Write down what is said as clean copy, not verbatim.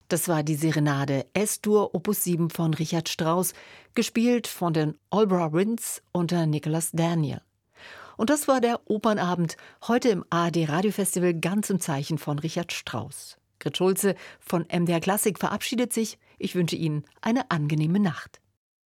Das war die Serenade S-Dur Opus 7 von Richard Strauss, gespielt von den Albury Winds unter Nicholas Daniel. Und das war der Opernabend, heute im ARD Radiofestival, ganz im Zeichen von Richard Strauss. Grit Schulze von MDR Klassik verabschiedet sich. Ich wünsche Ihnen eine angenehme Nacht.